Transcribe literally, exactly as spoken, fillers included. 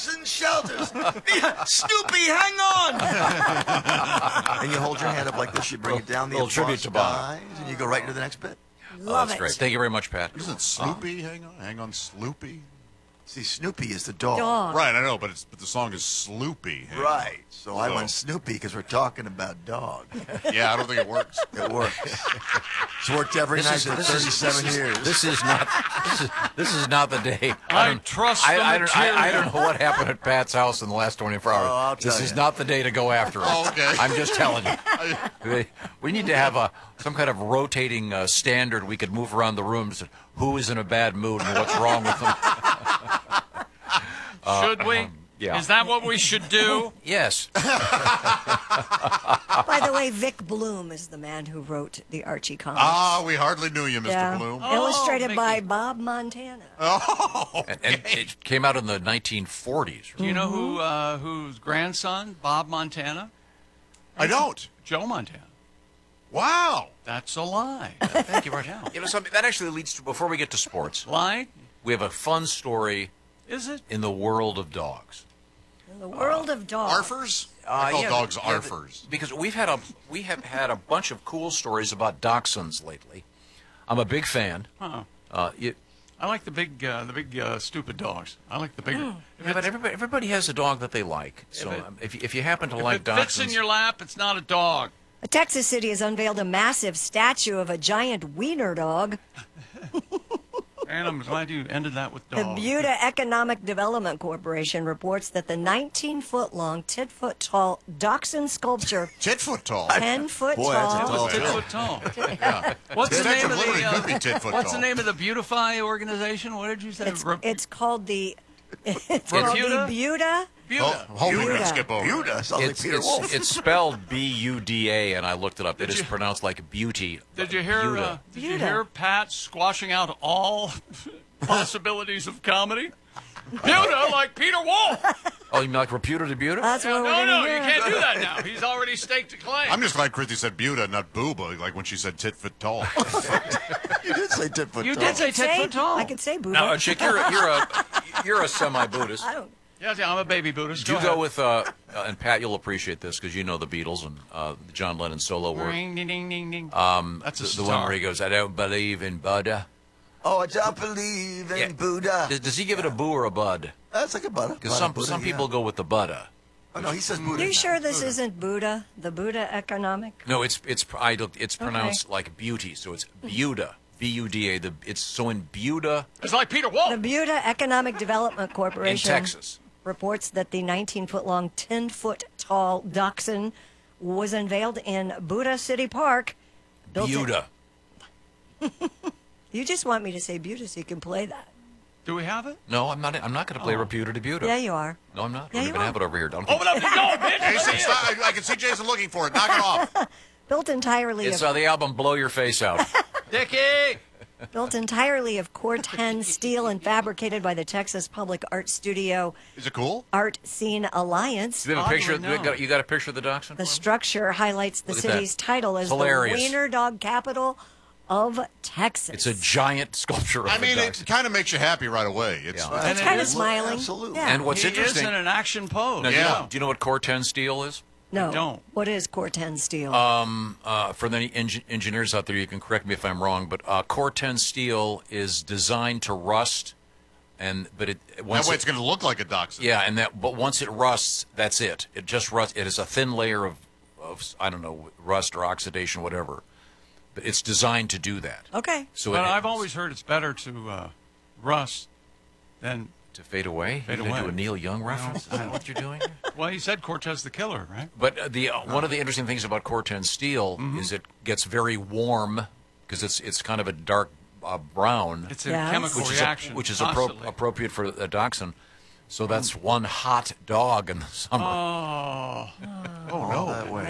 Dachshund shelters. Snoopy, hang on. And you hold your hand up like this. You bring it down. The little tribute applause to Bob. dies, and you go right into the next bit. Oh, Love that's it. great. Thank you very much, Pat. Isn't it Sloopy? Hang on, hang on, Sloopy. See, Snoopy is the dog. Dog. Right, I know, but it's but the song is Sloopy. Hang on. Right. So I So- went Snoopy because we're talking about dog. Yeah, I don't think it works. It works. It's worked every night for thirty-seven years. This is not. This is this is not the day. I don't- trust I, the I, don't, I, I material. don't know what happened at Pat's house in the last twenty-four hours. Oh, I'll this tell is you. not the day to go after it. Oh, okay. I'm just telling you. We, we need to have a some kind of rotating uh, standard. We could move around the room to say who is in a bad mood and what's wrong with them. Should we? yeah. Is that what we should do? Yes. By the way, Vic Bloom is the man who wrote the Archie comics. Ah, we hardly knew you, Mister Yeah. Bloom. Oh, Illustrated by Vicky. Bob Montana. Oh, And, and it came out in the nineteen forties. Do you know who uh, whose grandson, Bob Montana? I don't. Joe Montana. Wow. That's a lie. Thank you, Martin. You know, something that actually leads to, before we get to sports, Lie? we have a fun story Is it? in the world of dogs. In the world of dogs. Arfers? I call Uh, yeah, dogs yeah, the- arfers. because we've had a we have had a bunch of cool stories about dachshunds lately. I'm a big fan. Huh. Uh, you, I like the big, uh, the big uh, stupid dogs. I like the bigger. If, yeah, but it's- everybody, everybody has a dog that they like. So If it- um, if, if you happen to if like it fits in dachshunds, your lap, it's not a dog. A Texas city has unveiled a massive statue of a giant wiener dog. And I'm glad you ended that with The dog. Buda Economic Development Corporation reports that the nineteen-foot-long, ten-foot-tall dachshund sculpture, Tit-foot tall. ten-foot Boy, that's a tall, tall Tit tale. foot tall. What's the Statue name of of Liberty the? Uh, could be tit-foot what's tall. the name of the Beautify organization? What did you say? it's, Re- it's called the it's called the Buda? Buda. Buda. Oh, hold it Buda. and skip over. Buda sounds it's, like Peter it's, Wolf. it's spelled B U D A, and I looked it up. It is you- pronounced like beauty. Did you hear? Buda. Uh, did you Buda. hear Pat squashing out all possibilities of comedy? Buda, like Peter Wolf. Oh, you mean like Reputa to Buda? That's Yeah, what we're no, going no, to you hear. can't do that now. He's already staked a claim. I'm just glad Christy said Buda, not Booba, like when she said tit-foot tall. You did say tit-foot You tall. did say I could tit foot tall. I could say Buda. Now, Chick, you're, a- you're a you're a semi-Buddhist. I don't. Yes, yeah, I'm a baby Buddhist. Do you Go go ahead. with, uh, uh, and Pat, you'll appreciate this because you know the Beatles and uh, the John Lennon solo work. Ring, ding, ding, ding, ding. Um, That's a the, the star. one where he goes, I don't believe in Buddha. Oh, I don't believe in Yeah. Buddha. Does, does he give it a boo or a bud? That's like a Buddha. Because some, Buddha, some yeah. people go with the Buddha. Oh, no, he says Buddha. You now. sure this isn't Buddha? The Buddha Economic? No, it's it's I looked, it's pronounced like beauty, so it's Buda, B U D A. The it's so in Buda It's like Peter The Wolf. Buda Economic Development in Corporation Texas. reports that the nineteen-foot-long, ten-foot-tall dachshund was unveiled in Buda City Park. Built in- Buda. You just want me to say Buda so you can play that. Do we have it? No, I'm not. I'm not going to play Reputa to Buda. Yeah, you are. No, I'm not. Yeah, We're you going to are. have it over here. Don't Open up the door, bitch. Jason, stop. I, I can see Jason looking for it. Knock it off. Built entirely It's of uh, the album "Blow Your Face Out." Dickie. built entirely of Corten steel and fabricated by the Texas Public Art Studio Is it cool? Art Scene Alliance. Do you have a Oddly, picture? no. You got, you got a picture of the dachshund? The for me? structure highlights the Look at that. city's title as the Hilarious. Wiener Dog Capital of Texas. It's a giant sculpture of I a mean, it dachshund. kind of makes you happy right away. It's, Yeah. it's It's And kind it of is- smiling. Absolutely. Yeah. And what's he interesting? is in an action pose. Now, do, you Yeah. know, do you know what Corten steel is? no, don't. What is Corten steel? Um, uh, for the eng- engineers out there, you can correct me if I'm wrong, but uh, Corten steel is designed to rust, and but it once that way it- it's going to look like a dachshund. yeah, and that but once it rusts, that's it. It just rusts. It is a thin layer of, of I don't know, rust or oxidation, whatever. But it's designed to do that. okay. So But it, I've always heard it's better to uh, rust than. to fade away. Fade You're gonna away. do a Neil Young reference. Is that what you're doing? Well, he said Cortez the Killer, right? But uh, the uh, one of the interesting things about Corten steel Mm-hmm. is it gets very warm because it's it's kind of a dark uh, brown, It's a Yes. chemical which is a, reaction. which is appro- constantly. appropriate for a dachshund. So that's one hot dog in the summer. Oh. Oh, no. That way.